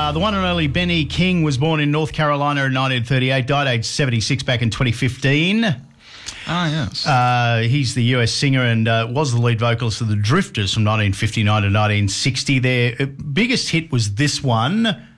The one and only Benny King was born in North Carolina in 1938, died age 76 back in 2015. Ah, yes. He's the US singer and was the lead vocalist of the Drifters from 1959 to 1960. Their biggest hit was this one,